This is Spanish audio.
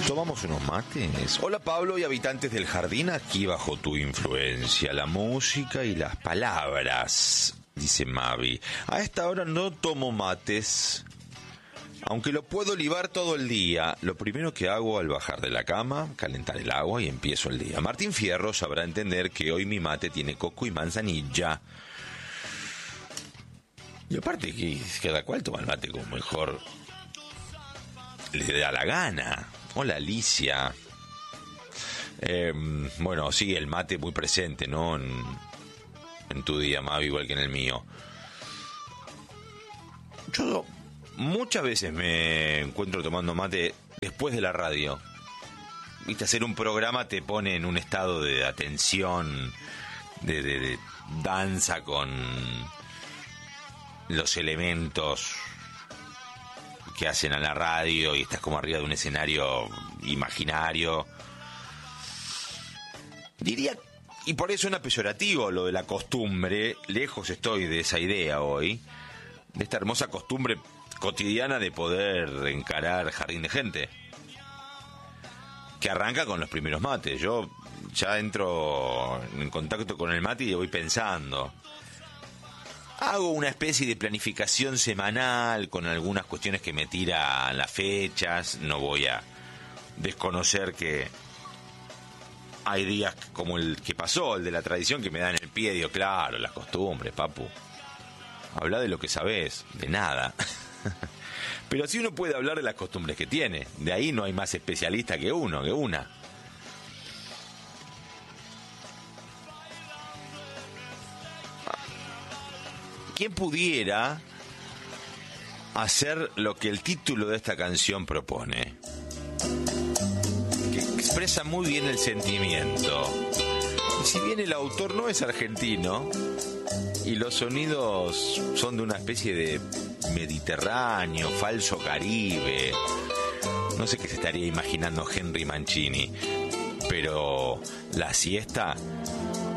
¿Tomamos unos mates? Hola Pablo y habitantes del jardín, aquí bajo tu influencia, la música y las palabras, dice Mavi. A esta hora no tomo mates, aunque lo puedo libar todo el día. Lo primero que hago al bajar de la cama, calentar el agua y empiezo el día. Martín Fierro sabrá entender que hoy mi mate tiene coco y manzanilla. Y aparte que cada cual toma el mate como mejor le da la gana. Hola Alicia. Bueno, sí, el mate muy presente, ¿no? En tu día, Mavi, igual que en el mío. Yo muchas veces me encuentro tomando mate después de la radio. Viste, hacer un programa te pone en un estado de atención, de danza con los elementos que hacen a la radio y estás como arriba de un escenario imaginario. Diría, y por eso suena peyorativo lo de la costumbre, lejos estoy de esa idea hoy, de esta hermosa costumbre cotidiana de poder encarar Jardín de Gente, que arranca con los primeros mates. Yo ya entro en contacto con el mate y voy pensando. Hago una especie de planificación semanal con algunas cuestiones que me tiran las fechas. No voy a desconocer que hay días como el que pasó, el de la tradición, que me dan el pie. Digo, claro, las costumbres, papu. Habla de lo que sabés, de nada. Pero sí uno puede hablar de las costumbres que tiene. De ahí no hay más especialista que uno, que una. ¿Quién pudiera hacer lo que el título de esta canción propone? Que expresa muy bien el sentimiento. Y si bien el autor no es argentino y los sonidos son de una especie de Mediterráneo, falso Caribe, no sé qué se estaría imaginando Henry Mancini, pero la siesta